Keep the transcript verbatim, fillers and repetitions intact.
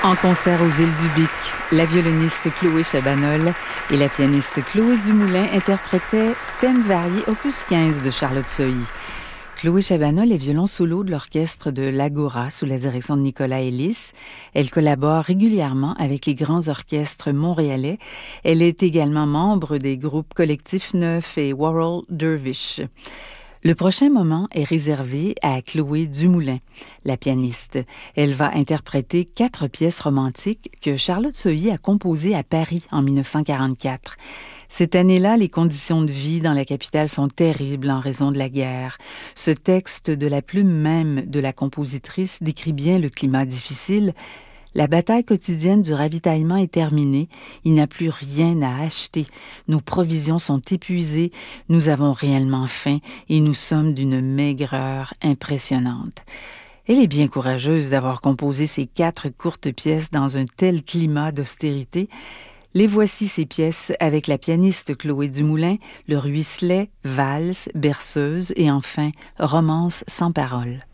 En concert aux Îles du Bic, la violoniste Chloé Chabanol et la pianiste Chloé Dumoulin interprétaient Thème varié opus quinze de Charlotte Sohi. Chloé Chabanol est violon solo de l'orchestre de l'Agora sous la direction de Nicolas Ellis. Elle collabore régulièrement avec les grands orchestres montréalais. Elle est également membre des groupes Collectif Neuf et World Dervish. Le prochain moment est réservé à Chloé Dumoulin, la pianiste. Elle va interpréter quatre pièces romantiques que Charlotte Sohi a composées à Paris en dix-neuf cent quarante-quatre. Cette année-là, les conditions de vie dans la capitale sont terribles en raison de la guerre. Ce texte de la plume même de la compositrice décrit bien le climat difficile. La bataille quotidienne du ravitaillement est terminée. Il n'y a plus rien à acheter. Nos provisions sont épuisées. Nous avons réellement faim et nous sommes d'une maigreur impressionnante. Elle est bien courageuse d'avoir composé ces quatre courtes pièces dans un tel climat d'austérité. Les voici, ces pièces, avec la pianiste Chloé Dumoulin, Le Ruisselet, Valse, Berceuse et enfin Romance sans parole.